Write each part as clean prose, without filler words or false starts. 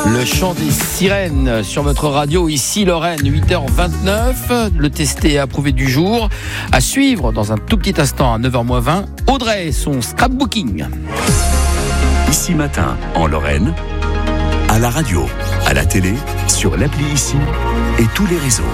Le chant des sirènes sur votre radio, ici Lorraine, 8h29. Le testé et approuvé du jour. À suivre dans un tout petit instant à 9h20. Audrey, son scrapbooking. Ici Matin, en Lorraine, à la radio, à la télé, sur l'appli Ici et tous les réseaux.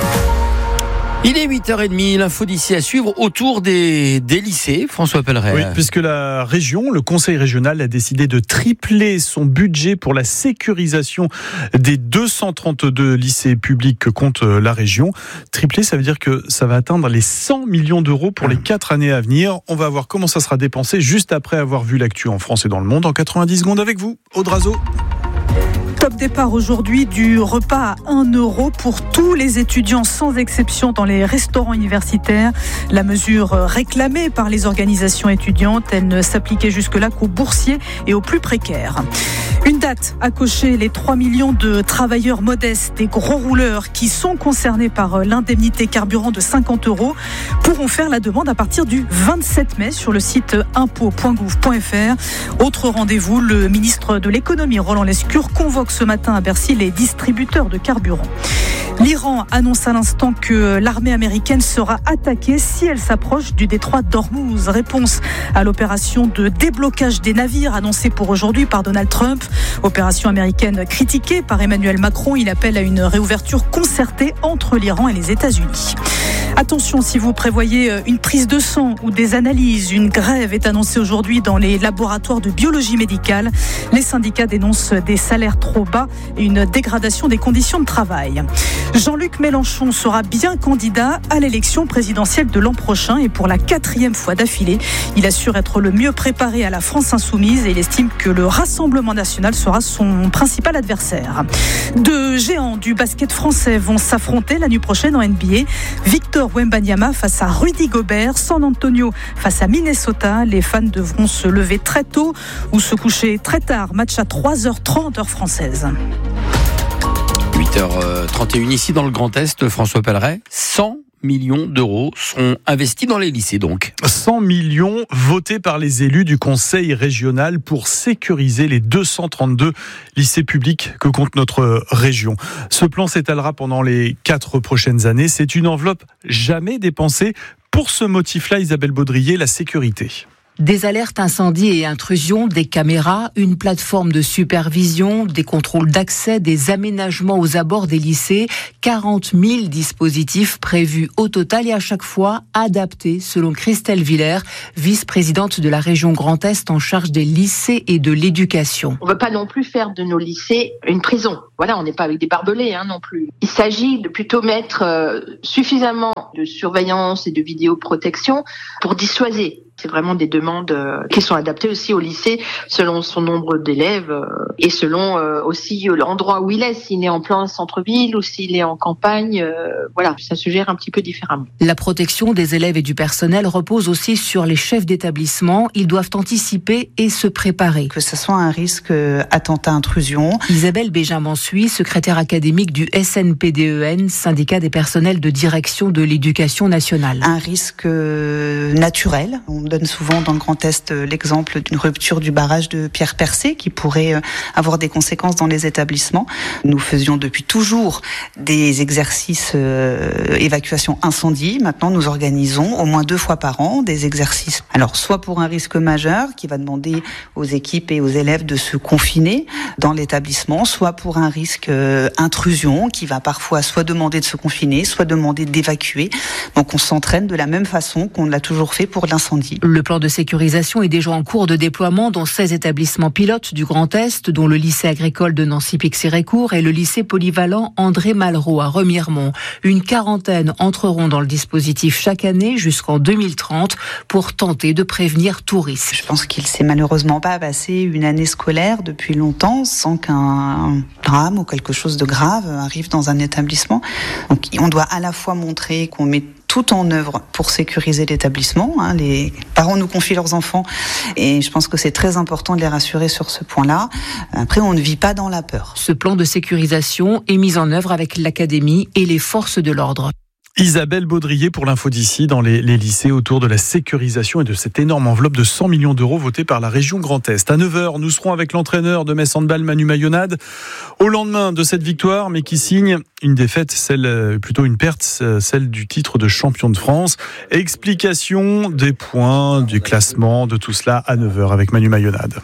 Il est 8h30, l'info d'ici à suivre autour des lycées. François Pelleret. Oui, puisque la région, le conseil régional a décidé de tripler son budget pour la sécurisation des 232 lycées publics que compte la région. Tripler, ça veut dire que ça va atteindre les 100 millions d'euros pour les 4 années à venir. On va voir comment ça sera dépensé juste après avoir vu l'actu en France et dans le monde en 90 secondes avec vous, Audrazo. Top départ aujourd'hui du repas à 1 € pour tous les étudiants sans exception dans les restaurants universitaires. La mesure réclamée par les organisations étudiantes, elle ne s'appliquait jusque-là qu'aux boursiers et aux plus précaires. Une date à cocher, les 3 millions de travailleurs modestes et gros rouleurs qui sont concernés par l'indemnité carburant de 50 € pourront faire la demande à partir du 27 mai sur le site impôts.gouv.fr. Autre rendez-vous, le ministre de l'économie Roland Lescure convoque ce matin à Bercy les distributeurs de carburant. L'Iran annonce à l'instant que l'armée américaine sera attaquée si elle s'approche du détroit d'Ormuz. Réponse à l'opération de déblocage des navires annoncée pour aujourd'hui par Donald Trump. Opération américaine critiquée par Emmanuel Macron. Il appelle à une réouverture concertée entre l'Iran et les États-Unis. Attention, si vous prévoyez une prise de sang ou des analyses, une grève est annoncée aujourd'hui dans les laboratoires de biologie médicale. Les syndicats dénoncent des salaires trop bas et une dégradation des conditions de travail. Jean-Luc Mélenchon sera bien candidat à l'élection présidentielle de l'an prochain et pour la 4e fois d'affilée. Il assure être le mieux préparé à la France insoumise et il estime que le Rassemblement national sera son principal adversaire. Deux géants du basket français vont s'affronter la nuit prochaine en NBA. Victor Wembanyama face à Rudy Gobert, San Antonio face à Minnesota. Les fans devront se lever très tôt ou se coucher très tard. Match à 3h30 heure française. 8h31 ici dans le Grand Est, François Pelleret. 100 millions d'euros sont investis dans les lycées donc. 100 millions votés par les élus du conseil régional pour sécuriser les 232 lycées publics que compte notre région. Ce plan s'étalera pendant les 4 prochaines années. C'est une enveloppe jamais dépensée. Pour ce motif-là, Isabelle Baudrier, la sécurité. Des alertes incendie et intrusion, des caméras, une plateforme de supervision, des contrôles d'accès, des aménagements aux abords des lycées, 40 000 dispositifs prévus au total et à chaque fois adaptés selon Christelle Villers, vice-présidente de la région Grand Est en charge des lycées et de l'éducation. On ne veut pas non plus faire de nos lycées une prison. Voilà, on n'est pas avec des barbelés non plus. Il s'agit de plutôt mettre suffisamment de surveillance et de vidéoprotection pour dissuader. C'est vraiment des demandes qui sont adaptées aussi au lycée selon son nombre d'élèves et selon aussi l'endroit où il est, s'il est en plein centre-ville ou s'il est en campagne. Voilà, ça se gère un petit peu différemment. La protection des élèves et du personnel repose aussi sur les chefs d'établissement. Ils doivent anticiper et se préparer. Que ce soit un risque attentat-intrusion. Isabelle Béjamin-Suy, secrétaire académique du SNPDEN, syndicat des personnels de direction de l'éducation nationale. Un risque naturel. On donne souvent dans le Grand Est l'exemple d'une rupture du barrage de Pierre Percé qui pourrait avoir des conséquences dans les établissements. Nous faisions depuis toujours des exercices évacuation incendie. Maintenant, nous organisons au moins 2 fois par an des exercices. Alors, soit pour un risque majeur qui va demander aux équipes et aux élèves de se confiner dans l'établissement, soit pour un risque intrusion qui va parfois soit demander de se confiner, soit demander d'évacuer. Donc, on s'entraîne de la même façon qu'on l'a toujours fait pour l'incendie. Le plan de sécurisation est déjà en cours de déploiement dans 16 établissements pilotes du Grand Est, dont le lycée agricole de Nancy-Pixérécourt et le lycée polyvalent André Malraux à Remiremont. Une quarantaine entreront dans le dispositif chaque année jusqu'en 2030 pour tenter de prévenir tout risque. Je pense qu'il ne s'est malheureusement pas passé une année scolaire depuis longtemps sans qu'un drame ou quelque chose de grave arrive dans un établissement. Donc on doit à la fois montrer qu'on met tout en œuvre pour sécuriser l'établissement. Les parents nous confient leurs enfants et je pense que c'est très important de les rassurer sur ce point-là. Après, on ne vit pas dans la peur. Ce plan de sécurisation est mis en œuvre avec l'académie et les forces de l'ordre. Isabelle Baudrier pour l'info d'ici dans les lycées autour de la sécurisation et de cette énorme enveloppe de 100 millions d'euros votée par la région Grand Est. À 9h, nous serons avec l'entraîneur de Metz Handball, Manu Mayonade, au lendemain de cette victoire, mais qui signe une défaite, plutôt une perte, celle du titre de champion de France. Explication des points, du classement, de tout cela à 9h avec Manu Mayonade.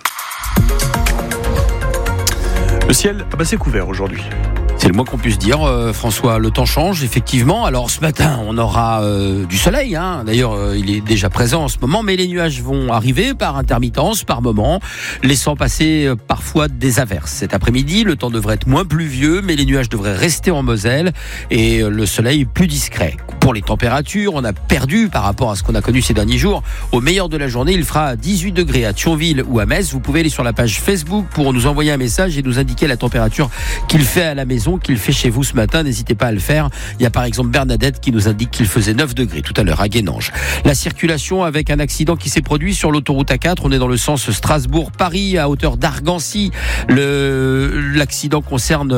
Le ciel, c'est couvert aujourd'hui. C'est le moins qu'on puisse dire, François. Le temps change, effectivement. Alors ce matin, on aura du soleil. D'ailleurs, il est déjà présent en ce moment, mais les nuages vont arriver par intermittence, par moment, laissant passer parfois des averses. Cet après-midi, le temps devrait être moins pluvieux, mais les nuages devraient rester en Moselle et le soleil plus discret. Pour les températures, on a perdu par rapport à ce qu'on a connu ces derniers jours. Au meilleur de la journée, il fera 18 degrés à Thionville ou à Metz. Vous pouvez aller sur la page Facebook pour nous envoyer un message et nous indiquer la température qu'il fait à la maison, qu'il fait chez vous ce matin. N'hésitez pas à le faire. Il y a par exemple Bernadette qui nous indique qu'il faisait 9 degrés tout à l'heure à Guénange. La circulation avec un accident qui s'est produit sur l'autoroute A4. On est dans le sens Strasbourg-Paris à hauteur d'Argancy. L'accident concerne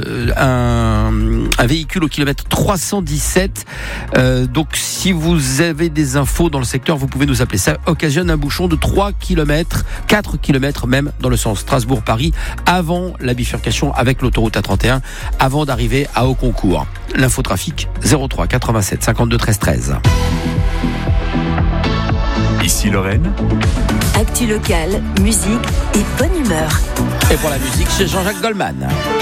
un véhicule au kilomètre 317. Donc si vous avez des infos dans le secteur, vous pouvez nous appeler. Ça occasionne un bouchon de 3 km, 4 km même dans le sens Strasbourg-Paris avant la bifurcation avec l'autoroute A31, avant d'arriver à Auconcourt. L'infotrafic 03 87 52 13 13. Ici Lorraine. Actu locale, musique et bonne humeur. Et pour la musique, c'est Jean-Jacques Goldman.